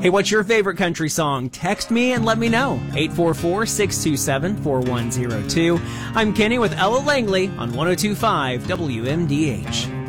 Hey, what's your favorite country song? Text me and let me know. 844-627-4102. I'm Kenny with Ella Langley on 102.5 WMDH.